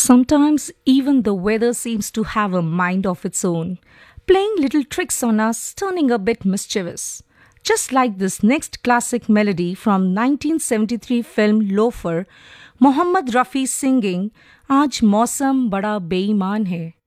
Sometimes even the weather seems to have a mind of its own, playing little tricks on us, turning a bit mischievous. Just like this next classic melody from 1973 film Loafer, Mohammad Rafi singing आज मौसम बड़ा बेईमान है.